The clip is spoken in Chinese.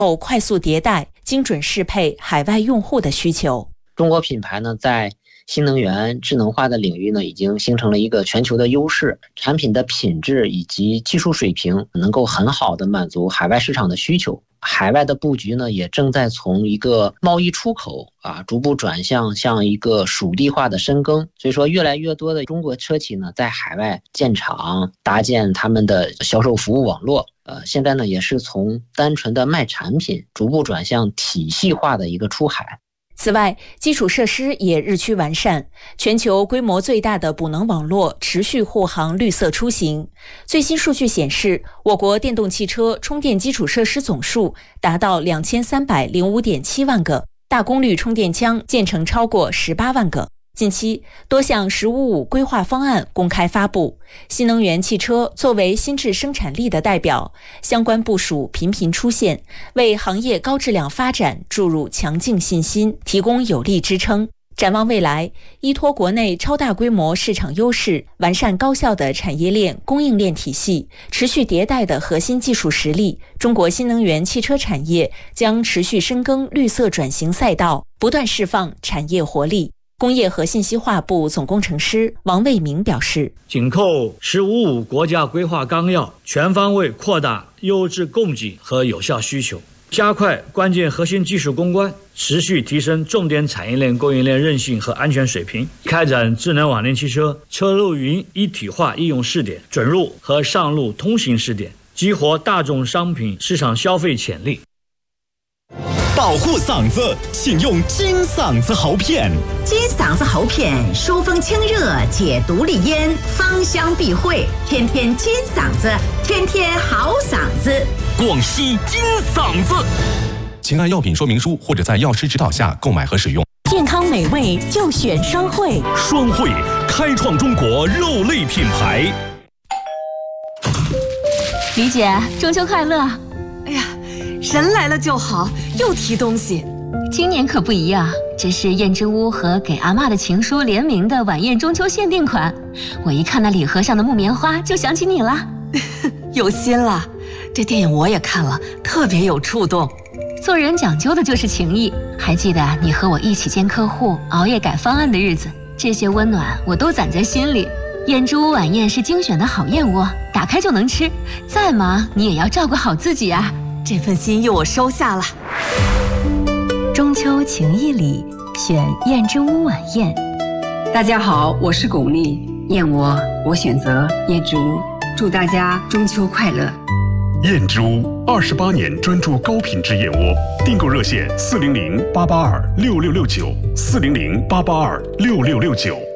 后快速迭代，精准适配海外用户的需求。 中国品牌呢，在新能源智能化的领域呢，已经形成了一个全球的优势，产品的品质以及技术水平能够很好的满足海外市场的需求。海外的布局呢，也正在从一个贸易出口逐步转向一个属地化的深耕。所以说，越来越多的中国车企呢，在海外建厂，搭建他们的销售服务网络。现在呢，也是从单纯的卖产品，逐步转向体系化的一个出海。 此外，基础设施也日趋完善，全球规模最大的补能网络持续护航绿色出行。最新数据显示，我国电动汽车充电基础设施总数达到2305.7万个，大功率充电枪建成超过18万个。近期，多项“十五五”规划方案公开发布，新能源汽车作为新质生产力的代表，相关部署频频出现，为行业高质量发展注入强劲信心，提供有力支撑。展望未来，依托国内超大规模市场优势，完善高效的产业链供应链体系，持续迭代的核心技术实力，中国新能源汽车产业将持续深耕绿色转型赛道，不断释放产业活力。工业和信息化部总工程师王卫明表示， 紧扣“十五五”国家规划纲要，全方位扩大优质供给和有效需求，加快关键核心技术攻关，持续提升重点产业链供应链韧性和安全水平，开展智能网联汽车车路云一体化应用试点、准入和上路通行试点，激活大众商品市场消费潜力。 保护嗓子，请用金嗓子喉片。 金嗓子喉片疏风清热，解毒利咽，芳香避秽，天天金嗓子，天天好嗓子。 广西金嗓子，请按药品说明书或者在药师指导下购买和使用。 健康美味就选双汇， 双汇开创中国肉类品牌。 李姐，中秋快乐！ 哎呀，人来了就好，又提东西。 今年可不一样，这是燕之屋和给阿嬷的情书联名的晚宴中秋限定款。我一看那礼盒上的木棉花，就想起你了。 有心了，这电影我也看了，特别有触动。 做人讲究的就是情谊，还记得你和我一起见客户、熬夜改方案的日子，这些温暖我都攒在心里。燕之屋晚宴是精选的好燕窝，打开就能吃，再忙你也要照顾好自己啊。 这份心意我收下了。 中秋情谊里，选燕之屋晚宴。 大家好，我是巩俐，燕窝我选择燕之屋，祝大家中秋快乐。 燕之屋28年专注高品质燕窝，订购热线400-882-6669，400-882-6669。